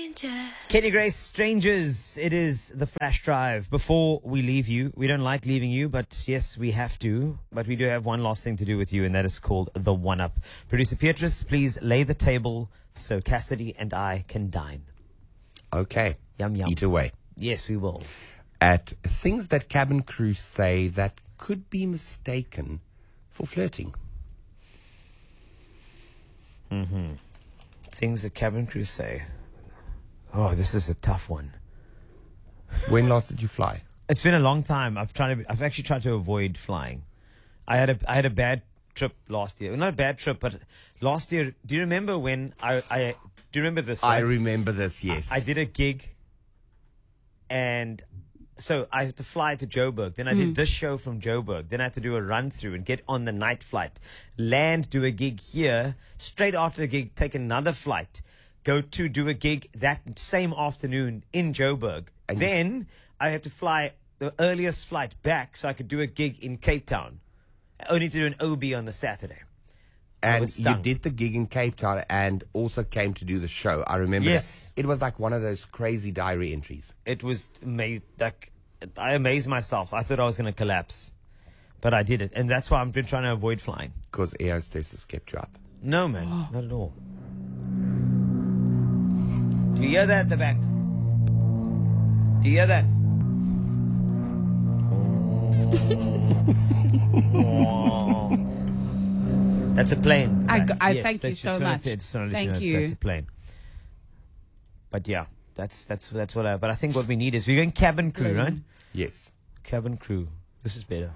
Katie Grace, Strangers. It is the flash drive. Before we leave you, we don't like leaving you, but yes, we have to. But we do have one last thing to do with you, and that is called the one-up. Producer Beatrice, please lay the table so Cassidy and I can dine. Okay. Yum, yum. Eat away. Yes, we will. At things that cabin crew say that could be mistaken for flirting. Things that cabin crew say. Oh, this is a tough one. When last did you fly? It's been a long time. I've actually tried to avoid flying. I had a bad trip last year. Not a bad trip, but last year. Do you remember when do you remember this? Right? I remember this. Yes, I did a gig, and so I had to fly to Joburg. Then I did this show from Joburg. Then I had to do a run through and get on the night flight, land, do a gig here. Straight after the gig, take another flight. Go to do a gig that same afternoon in Joburg. And then I had to fly the earliest flight back so I could do a gig in Cape Town. Only to do an OB on the Saturday. And you did the gig in Cape Town and also came to do the show. I remember Yes. that. It was like one of those crazy diary entries. It was amazing. Like, I amazed myself. I thought I was going to collapse. But I did it. And that's why I've been trying to avoid flying. Because air hostesses kept you up. No, man. Not at all. Do you hear that at the back? Do you hear that? Oh. That's a plane. I Yes, thank you that's so just much. Thank you. That's a plane. But yeah, that's what but I think what we need is we're going cabin crew, right? Yes. Cabin crew. This is better.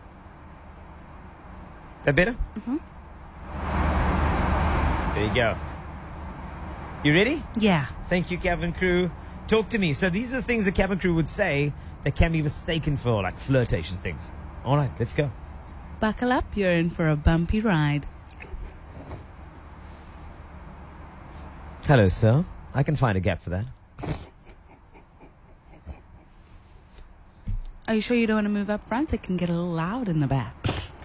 That better? There you go. You ready? Yeah. Thank you, cabin crew. Talk to me. So these are the things the cabin crew would say that can be mistaken for, like flirtatious things. All right, let's go. Buckle up. You're in for a bumpy ride. Hello, sir. I can find a gap for that. Are you sure you don't want to move up front? It can get a little loud in the back.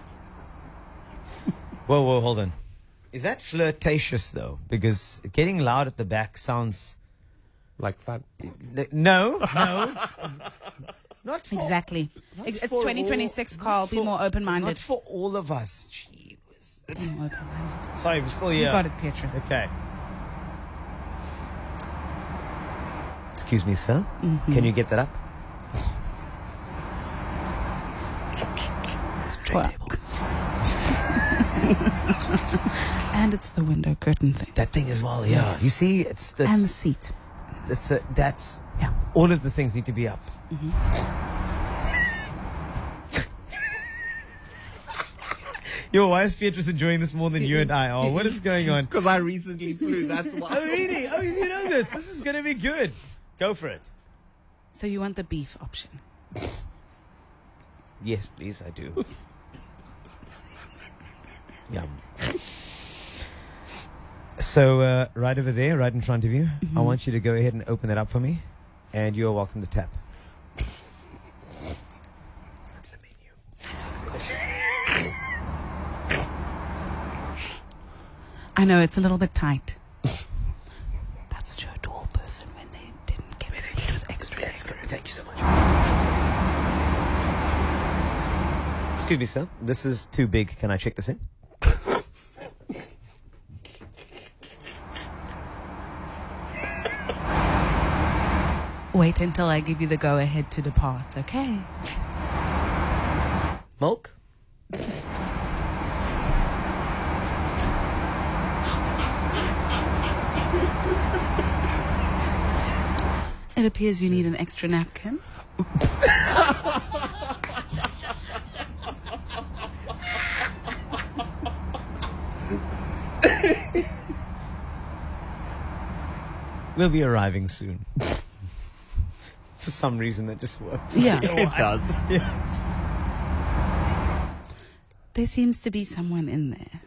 Whoa, hold on. Is that flirtatious, though? Because getting loud at the back sounds... Like fun. No. Not for, Exactly. not It's for 2026, all- Carl. not Be for- more Not open-minded. for all of us. Gee whiz. Be more open-minded. Sorry, we're still here. You got it, Beatrice. Okay. Excuse me, sir. Can you get that up? It's a tray Well. table. And it's the window curtain thing. That thing as well, yeah. You see, And the seat. that's Yeah. all of the things need to be up. Yo, why is Beatrice enjoying this more than you and I are? What is going on? Because I recently flew, that's why. Oh, really? Oh, you know this. This is going to be good. Go for it. So you want the beef option? Yes, please, I do. Yum. So, right over there, right in front of you, I want you to go ahead and open that up for me. And you're welcome to tap. That's the menu. I know it's a little bit tight. That's true. A tall person when they didn't get the seat with extra. That's good. Thank you so much. Excuse me, sir. This is too big. Can I check this in? Wait until I give you the go-ahead to depart, okay? Milk? It appears you need an extra napkin. We'll be arriving soon. For some reason, that just works. Yeah. It does. There seems to be someone in there.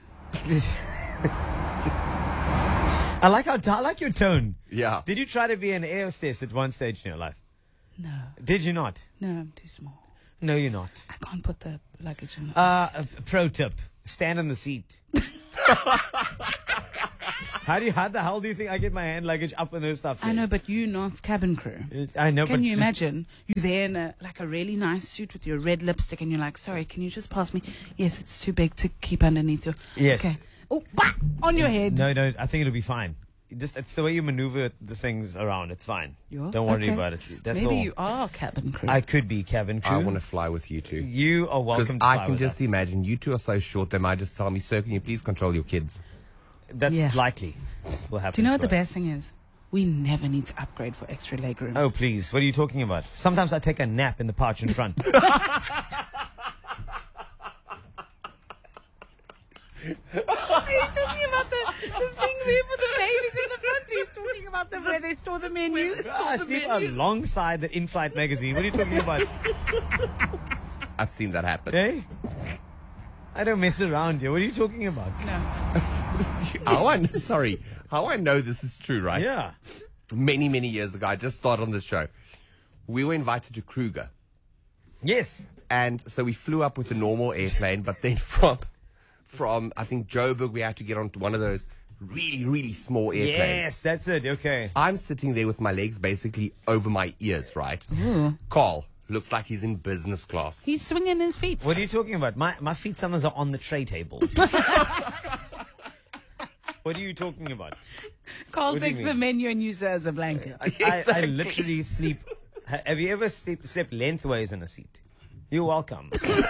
I like your tone. Yeah. Did you try to be an air hostess at one stage in your life? No. Did you not? No, I'm too small. No, you're not. I can't put the luggage in the... A pro tip: stand on the seat. How the hell do you think I get my hand luggage up and those stuff? I know, but you not cabin crew. I know, Can but you imagine? You're there in a really nice suit with your red lipstick, and you're like, "Sorry, can you just pass me?" Yes, it's too big to keep underneath your. Yes. Okay. Oh, bah! On your head. No, I think it'll be fine. It's the way you maneuver the things around. It's fine. Don't worry about it. That's Maybe all. you are cabin crew. I could be cabin crew. I want to fly with you two. You are welcome to Because I fly can with just us. imagine you two are so short they might just tell me, "Sir, can you please control your kids?" That's Yeah. likely will happen. Do you know what to the us. best thing is? We never need to upgrade for extra legroom. Oh, please. What are you talking about? Sometimes I take a nap in the pouch in front. Are you talking about the thing there for the babies in the front? Are you talking about where they store the menus? I sleep alongside the in-flight magazine. What are you talking about? I've seen that happen. Hey? I don't mess around here. What are you talking about? No. How I know this is true, right? Yeah. Many, many years ago, I just started on this show. We were invited to Kruger. Yes. And so we flew up with a normal airplane, but then from I think Joburg, we had to get onto one of those really, really small airplanes. Yes, that's it. Okay. I'm sitting there with my legs basically over my ears, right? Carl looks like he's in business class. He's swinging his feet. What are you talking about? My feet sometimes are on the tray table. What are you talking about? Carl What do you takes the mean? menu and uses it as a blanket. I Exactly. literally sleep. Have you ever slept lengthways in a seat? You're welcome.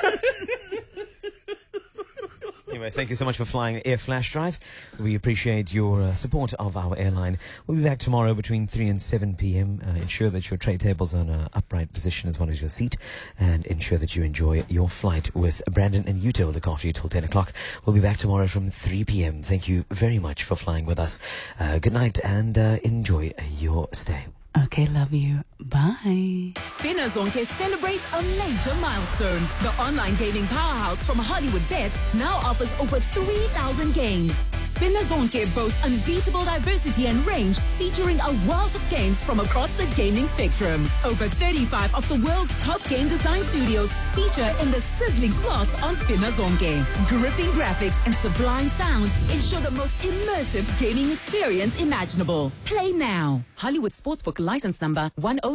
Anyway, thank you so much for flying Air Flash Drive. We appreciate your support of our airline. We'll be back tomorrow between 3 and 7 p.m. Ensure that your tray table's on an upright position as well as your seat, and ensure that you enjoy your flight with Brandon and Yuto. Look after you till 10 o'clock. We'll be back tomorrow from 3 p.m. Thank you very much for flying with us. Good night and enjoy your stay. Okay, love you. Bye. Spinner Zonke celebrates a major milestone. The online gaming powerhouse from Hollywood Bets now offers over 3,000 games. Spinner Zonke boasts unbeatable diversity and range, featuring a wealth of games from across the gaming spectrum. Over 35 of the world's top game design studios feature in the sizzling slots on Spinner Zonke. Gripping graphics and sublime sound ensure the most immersive gaming experience imaginable. Play now. Hollywood Sportsbook license number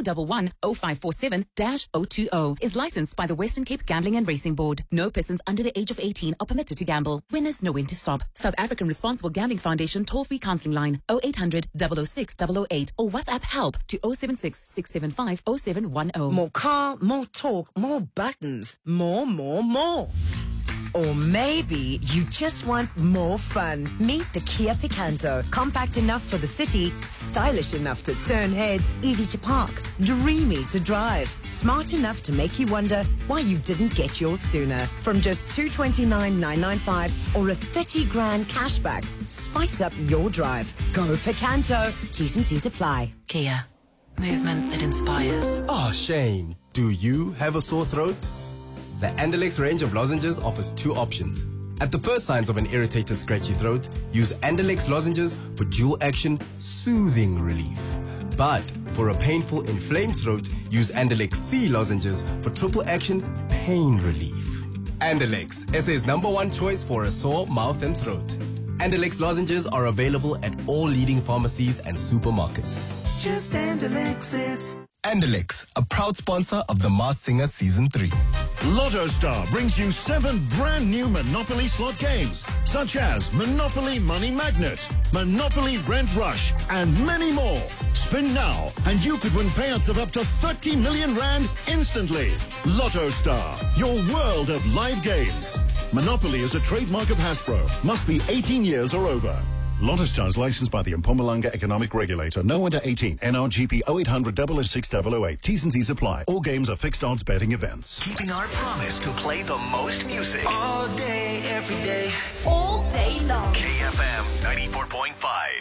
1011-0547-020 is licensed by the Western Cape Gambling and Racing Board. No persons under the age of 18 are permitted to gamble. Winners know when to stop. South African Responsible Gambling Foundation toll-free counseling line 0800 006 008 or WhatsApp help to 076 675 0710. More car, more talk, more buttons, more. Or maybe you just want more fun. Meet the Kia Picanto. Compact enough for the city, stylish enough to turn heads, easy to park, dreamy to drive, smart enough to make you wonder why you didn't get yours sooner. From just $229,995 or a 30 grand cashback, spice up your drive. Go Picanto. T's and C's apply. Kia. Movement that inspires. Oh, Shane, do you have a sore throat? The Andalex range of lozenges offers two options. At the first signs of an irritated, scratchy throat, use Andalex lozenges for dual action, soothing relief. But for a painful, inflamed throat, use Andalex C lozenges for triple action, pain relief. Andalex, SA's #1 choice for a sore mouth and throat. Andalex lozenges are available at all leading pharmacies and supermarkets. Just Andalex it. Andalex, a proud sponsor of The Masked Singer Season 3. Lotto Star brings you 7 brand new Monopoly slot games, such as Monopoly Money Magnet, Monopoly Rent Rush, and many more. Spin now, and you could win payouts of up to 30 million rand instantly. Lotto Star, your world of live games. Monopoly is a trademark of Hasbro. Must be 18 years or over. Lotto Star is licensed by the Mpumalanga Economic Regulator. No under 18. NRGP 0800 006 008. T's and C's apply. All games are fixed odds betting events. Keeping our promise to play the most music. All day, every day. All day long. KFM 94.5.